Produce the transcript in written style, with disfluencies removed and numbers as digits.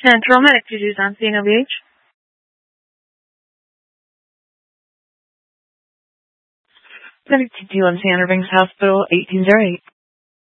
Central Medic, did you use on CNOVH? Medic TT1 San Irving's Hospital, 1808.